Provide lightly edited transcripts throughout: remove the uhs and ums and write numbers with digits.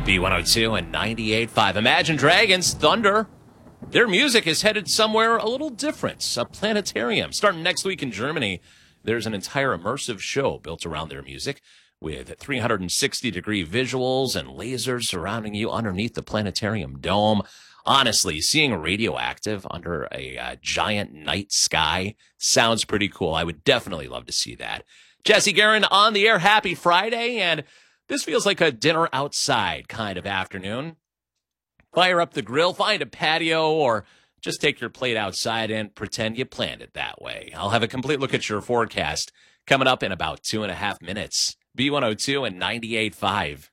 B102 and 98.5. Imagine Dragons, Thunder. Their music is headed somewhere a little different, a planetarium. Starting next week in Germany, there's an entire immersive show built around their music with 360-degree visuals and lasers surrounding you underneath the planetarium dome. Honestly, seeing Radioactive under a giant night sky sounds pretty cool. I would definitely love to see that. Jesse Guerin on the air. Happy Friday, and this feels like a dinner outside kind of afternoon. Fire up the grill, find a patio, or just take your plate outside and pretend you planned it that way. I'll have a complete look at your forecast coming up in about 2.5 minutes. B102 and 98.5.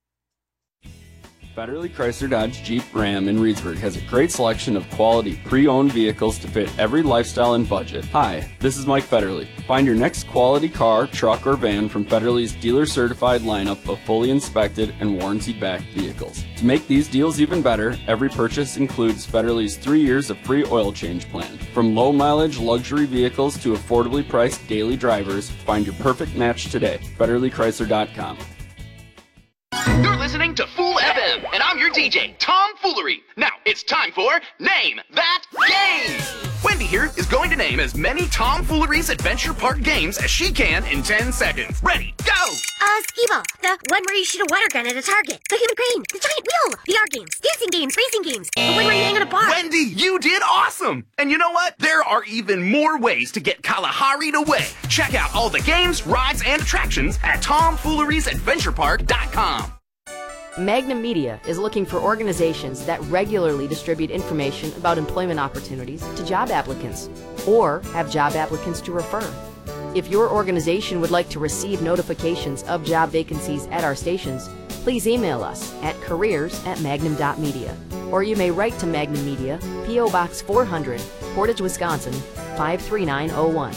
Federally Chrysler Dodge Jeep Ram in Reedsburg has a great selection of quality pre-owned vehicles to fit every lifestyle and budget. Hi, this is Mike Federly. Find your next quality car, truck, or van from Federly's dealer-certified lineup of fully inspected and warranty-backed vehicles. To make these deals even better, every purchase includes Federly's 3 years of free oil change plan. From low-mileage luxury vehicles to affordably priced daily drivers, find your perfect match today. FederlyChrysler.com. You're listening to Fool FM, and I'm your DJ, Tom Foolery. Now, it's time for Name That Game! Wendy here is going to name as many Tom Foolery's Adventure Park games as she can in 10 seconds. Ready, go! Skee-Ball, the one where you shoot a water gun at a target, the human crane, the giant wheel, VR games, dancing games, racing games, the one where you hang on a bar. Wendy, you did awesome! And you know what? There are even more ways to get Kalahari'd away. Check out all the games, rides, and attractions at TomFoolery'sAdventurePark.com. Magnum Media is looking for organizations that regularly distribute information about employment opportunities to job applicants or have job applicants to refer. If your organization would like to receive notifications of job vacancies at our stations, please email us at careers@magnum.media, or you may write to Magnum Media, P.O. Box 400, Portage, Wisconsin, 53901.